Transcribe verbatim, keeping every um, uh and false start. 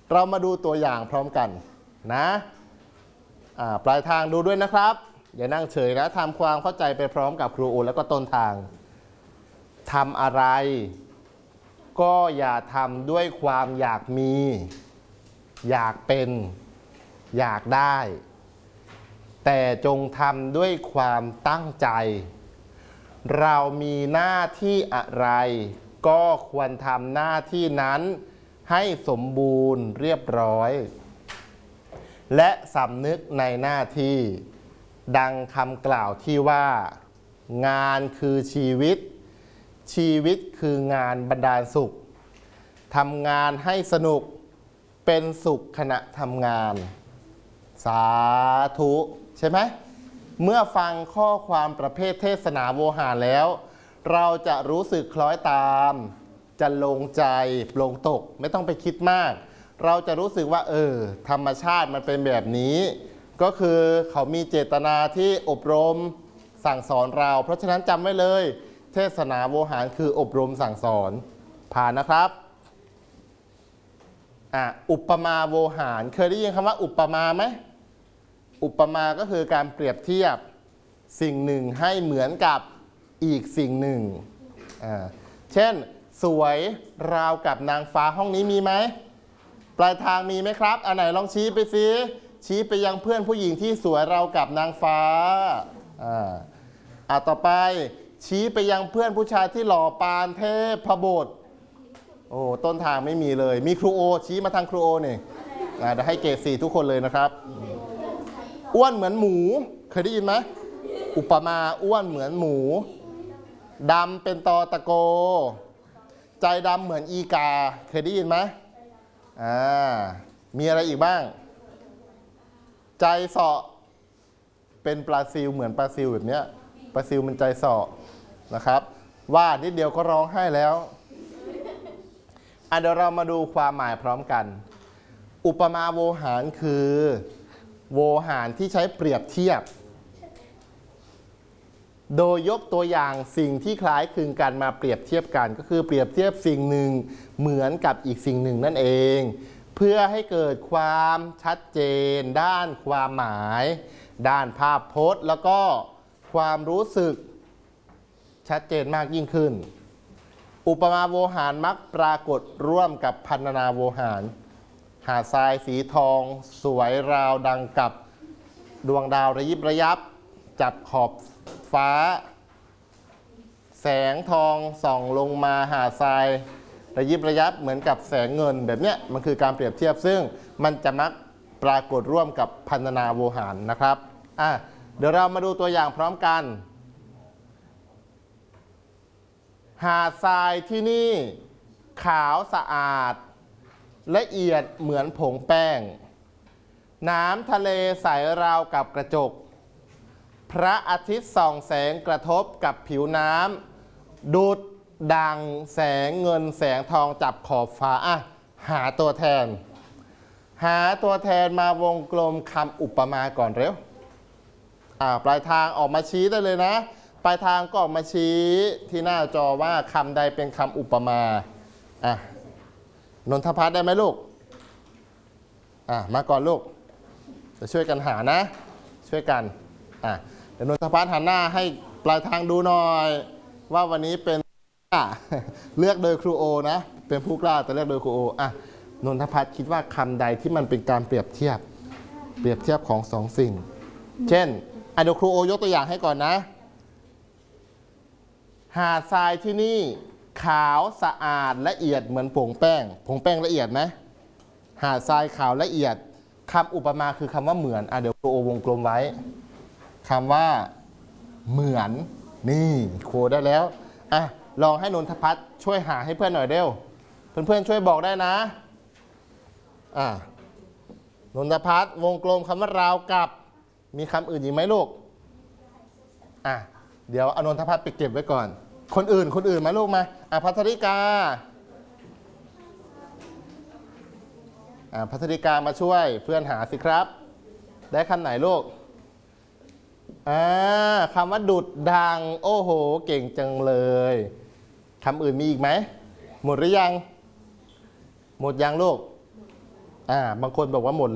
เรามาดูตัวอย่างพร้อมกันนะปลายทางดูด้วยนะครับอย่านั่งเฉยนะทำความเข้าใจไปพร้อมกับครูโอแล้วก็ต้นทางทำอะไรก็อย่าทำด้วยความอยากมีอยากเป็นอยากได้แต่จงทำด้วยความตั้งใจเรามีหน้าที่อะไรก็ควรทำหน้าที่นั้นให้สมบูรณ์เรียบร้อยและสำนึกในหน้าที่ดังคำกล่าวที่ว่างานคือชีวิตชีวิตคืองานบรรดาลสุขทำงานให้สนุกเป็นสุขขณะทำงานสาธุใช่ไหมเมื่อฟังข้อความประเภทเทศนาโวหารแล้วเราจะรู้สึกคล้อยตามจะลงใจโปร่งตกไม่ต้องไปคิดมากเราจะรู้สึกว่าเออธรรมชาติมันเป็นแบบนี้ก็คือเขามีเจตนาที่อบรมสั่งสอนเราเพราะฉะนั้นจำไว้เลยเทศนาโวหารคืออบรมสั่งสอนผ่านนะครับอ่ะอุปมาโวหารเคยได้ยินคำว่าอุปมาไหมอุปมาก็คือการเปรียบเทียบสิ่งหนึ่งให้เหมือนกับอีกสิ่งหนึ่งอ่าเช่นสวยราวกับนางฟ้าห้องนี้มีไหมปลายทางมีไหมครับอันไหนลองชี้ไปสิชี้ไปยังเพื่อนผู้หญิงที่สวยราวกับนางฟ้าอ่าอ่าต่อไปชี้ไปยังเพื่อนผู้ชายที่หล่อปานเทพพบุตรโอ้ต้นทางไม่มีเลยมีครูโอชี้มาทางครูโอนี่อ่าเดี๋ยวให้เกรดสี่ทุกคนเลยนะครับอ้วนเหมือนหมูเคยได้ยินไหมอุปมาอ้วนเหมือนหมูดำเป็นตอตะโกใจดำเหมือนอีกาเคยได้ยินไหมอ่ามีอะไรอีกบ้างใจเสาะเป็นปลาซิลเหมือนปลาซิลแบบเนี้ยปลาซิลมันใจเสาะนะครับว่านิดเดียวก็ร้องไห้แล้วอ่ะเดี๋ยวเรามาดูความหมายพร้อมกันอุปมาโวหารคือโวหารที่ใช้เปรียบเทียบโดยยกตัวอย่างสิ่งที่คล้ายคลึงกันมาเปรียบเทียบกันก็คือเปรียบเทียบสิ่งหนึ่งเหมือนกับอีกสิ่งหนึ่งนั่นเองเพื่อให้เกิดความชัดเจนด้านความหมายด้านภาพพจน์แล้วก็ความรู้สึกชัดเจนมากยิ่งขึ้นอุปมาโวหารมักปรากฏร่วมกับพรรณนาโวหารหาดทรายสีทองสวยราวดังกับดวงดาวระยิบระยับจับขอบฟ้าแสงทองส่องลงมาหาดทรายระยิบระยับเหมือนกับแสงเงินแบบเนี้ยมันคือการเปรียบเทียบซึ่งมันจะมักปรากฏร่วมกับพรรณนาโวหารนะครับอ่ะเดี๋ยวเรามาดูตัวอย่างพร้อมกันหาดทรายที่นี่ขาวสะอาดละเอียดเหมือนผงแป้งน้ำทะเลใสราวกับกระจกพระอาทิตย์ส่องแสงกระทบกับผิวน้ำดูดดังแสงเงินแสงทองจับขอบฟ้าอ่ะหาตัวแทนหาตัวแทนมาวงกลมคำอุปมาก่อนเร็วอ่าปลายทางออกมาชี้ได้เลยนะปลายทางก็ออกมาชี้ที่หน้าจอว่าคำใดเป็นคำอุปมาอ่ะนนทพัฒน์ได้ไหมลูกอ่ะมาก่อนลูกจะช่วยกันหานะช่วยกันอ่ะเดี๋ยวนนทพัฒน์หันหน้าให้ปลายทางดูหน่อยว่าวันนี้เป็นเลือกโดยครูโอนะเป็นผู้กล้าแต่เลือกโดยครูโออ่ะนนทพัฒน์คิดว่าคำใดที่มันเป็นการเปรียบเทียบเปรียบเทียบของสองสิ่งเช่นอ่ะเดี๋ยวครูโอยกตัวอย่างให้ก่อนนะหาดทรายที่นี่ขาวสะอาดละเอียดเหมือนผงแป้งผงแป้งละเอียดไหมหาดทรายขาวละเอียดคำอุปมาคือคำว่าเหมือนอ่ะเดี๋ยวครูโอวงกลมไว้คำว่าเหมือนนี่โคได้แล้วอ่ะลองให้นนทพัฒน์ช่วยหาให้เพื่อนหน่อยเร็วเพื่อนๆช่วยบอกได้นะอ่ะนนทพัฒน์วงกลมคำว่าราวกับมีคำอื่นอีกไหมลูกอ่ะเดี๋ยวอนนทพัฒน์ไปเก็บไว้ก่อนคนอื่นคนอื่นมาลูกมาอ่ะพัทริกาอ่ะพัทริกามาช่วยเพื่อนหาสิครับได้คำไหนลูกอ่าคำว่าดุดดังโอ้โหเก่งจังเลยคำอื่นมีอีกไหมหมดหรือยังหมดยังลูกอ่าบางคนบอกว่าหมด